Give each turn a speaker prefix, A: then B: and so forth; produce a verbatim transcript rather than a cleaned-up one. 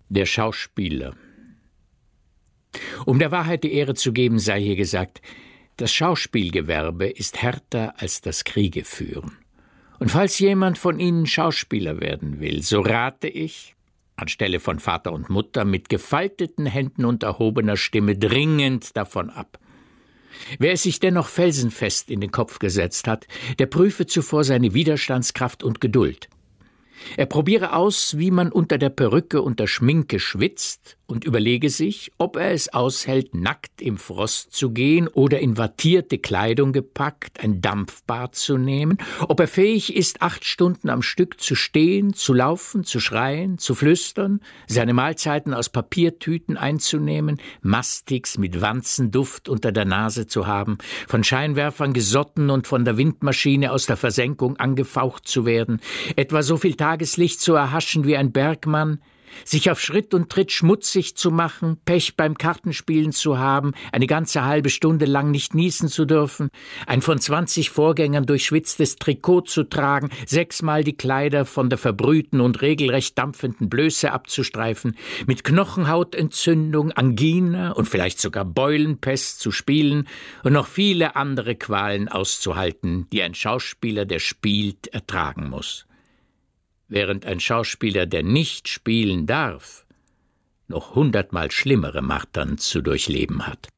A: Der Schauspieler. Um der Wahrheit die Ehre zu geben, sei hier gesagt, das Schauspielgewerbe ist härter als das Kriegeführen. Und falls jemand von Ihnen Schauspieler werden will, so rate ich, anstelle von Vater und Mutter, mit gefalteten Händen und erhobener Stimme dringend davon ab. Wer es sich dennoch felsenfest in den Kopf gesetzt hat, der prüfe zuvor seine Widerstandskraft und Geduld. Er probiere aus, wie man unter der Perücke und der Schminke schwitzt und überlege sich, ob er es aushält, nackt im Frost zu gehen oder in wattierte Kleidung gepackt, ein Dampfbad zu nehmen, ob er fähig ist, acht Stunden am Stück zu stehen, zu laufen, zu schreien, zu flüstern, seine Mahlzeiten aus Papiertüten einzunehmen, Mastix mit Wanzenduft unter der Nase zu haben, von Scheinwerfern gesotten und von der Windmaschine aus der Versenkung angefaucht zu werden, etwa so viel Tageslicht zu erhaschen wie ein Bergmann, sich auf Schritt und Tritt schmutzig zu machen, Pech beim Kartenspielen zu haben, eine ganze halbe Stunde lang nicht niesen zu dürfen, ein von zwanzig Vorgängern durchschwitztes Trikot zu tragen, sechsmal die Kleider von der verbrühten und regelrecht dampfenden Blöße abzustreifen, mit Knochenhautentzündung, Angina und vielleicht sogar Beulenpest zu spielen und noch viele andere Qualen auszuhalten, die ein Schauspieler, der spielt, ertragen muss. Während ein Schauspieler, der nicht spielen darf, noch hundertmal schlimmere Martern zu durchleben hat.